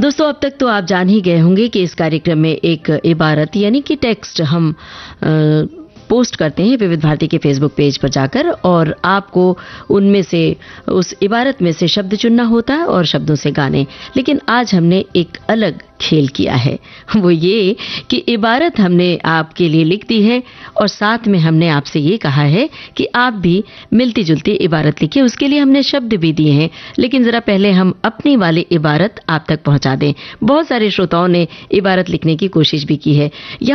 दोस्तों, अब तक तो आप जान ही गए होंगे कि इस कार्यक्रम में एक इबारत यानी कि टेक्स्ट हम पोस्ट करते हैं विविध भारती के फेसबुक पेज पर जाकर, और आपको उनमें से उस इबारत में से शब्द चुनना होता है और शब्दों से गाने। लेकिन आज हमने एक अलग खेल किया है, वो ये कि इबारत हमने आपके लिए लिख दी है और साथ में हमने आपसे ये कहा है कि आप भी मिलती जुलती इबारत लिखिए। उसके लिए हमने शब्द भी दिए हैं, लेकिन जरा पहले हम अपनी वाली इबारत आप तक पहुंचा दें। बहुत सारे श्रोताओं ने इबारत लिखने की कोशिश भी की है।